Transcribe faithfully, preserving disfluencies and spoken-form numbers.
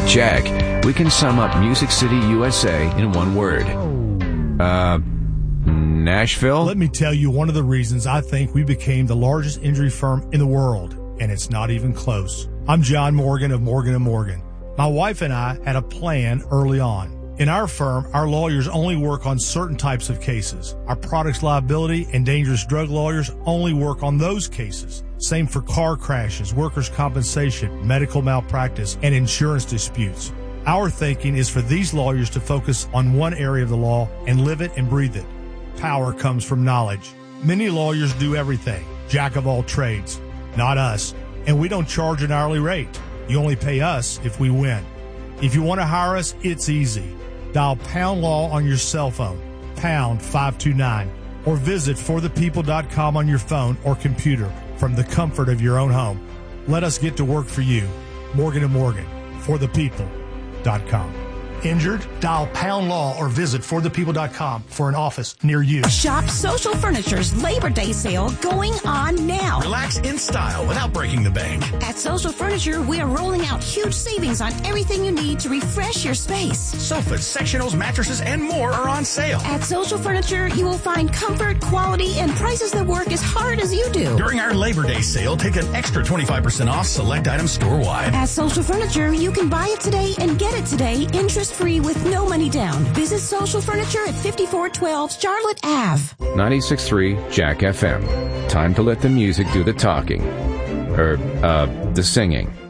At Jack, we can sum up Music City, U S A in one word. Uh, Nashville? Let me tell you one of the reasons I think we became the largest injury firm in the world, and it's not even close. I'm John Morgan of Morgan and Morgan. My wife and I had a plan early on. In our firm, our lawyers only work on certain types of cases. Our products liability and dangerous drug lawyers only work on those cases. Same for car crashes, workers' compensation, medical malpractice, and insurance disputes. Our thinking is for these lawyers to focus on one area of the law and live it and breathe it. Power comes from knowledge. Many lawyers do everything, jack of all trades. Not us. And we don't charge an hourly rate. You only pay us if we win. If you want to hire us, it's easy. Dial Pound Law on your cell phone, pound five two nine, or visit for the people dot com on your phone or computer from the comfort of your own home. Let us get to work for you. Morgan and Morgan, for the people dot com. Injured? Dial Pound Law or visit for the people dot com for an office near you. Shop Social Furniture's Labor Day sale going on now. Relax in style without breaking the bank. At Social Furniture, we are rolling out huge savings on everything you need to refresh your space. Sofas, sectionals, mattresses, and more are on sale. At Social Furniture, you will find comfort, quality, and prices that work as hard as you do. During our Labor Day sale, take an extra twenty-five percent off select items store-wide. At Social Furniture, you can buy it today and get it today, interest-free with no money down. Visit Social Furniture at fifty-four twelve Charlotte Avenue. ninety-six point three Jack F M. Time to let the music do the talking. Or, uh, the singing.